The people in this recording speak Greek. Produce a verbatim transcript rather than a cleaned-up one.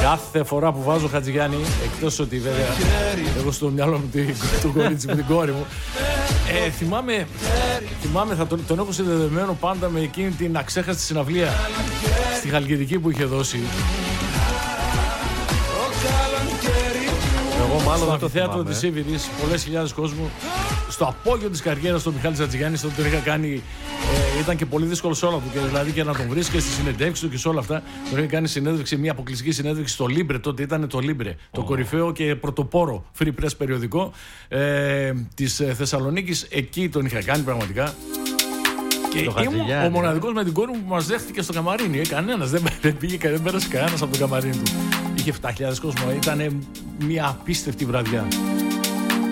Κάθε φορά που βάζω Χατζηγιάννη, εκτός ότι βέβαια έχω στο μυαλό μου το κορίτσι με την κόρη μου, ε, θυμάμαι, θυμάμαι θα τον, τον έχω συνδεδεμένο πάντα με εκείνη την αξέχαστη συναυλία στη Χαλκιδική που είχε δώσει. Εγώ μάλλον στο αμφιθέατρο της Σίβηρης, πολλές χιλιάδες κόσμου, στο απόγειο της καριέρας του Μιχάλης Χατζηγιάννη, τον είχα κάνει, ε, ήταν και πολύ δύσκολο σε όλα του, και δηλαδή και να τον βρεις και στις συνεντεύξεις του και σε όλα αυτά. Τον είχα κάνει συνέντευξη, μια αποκλειστική συνέντευξη στο Libre, τότε ήταν το Libre, το oh. κορυφαίο και πρωτοπόρο free press περιοδικό ε, της Θεσσαλονίκης. Εκεί τον είχα κάνει πραγματικά. Και ήμουν ο μοναδικός με την κόρη μου που μας δέχτηκε στο καμαρίνι. Ε, κανένας δεν, δεν πήγε, δεν πέρασε κανένας από το καμαρίνι του. Είχε επτά χιλιάδες κόσμο, ήταν μια απίστευτη βραδιά.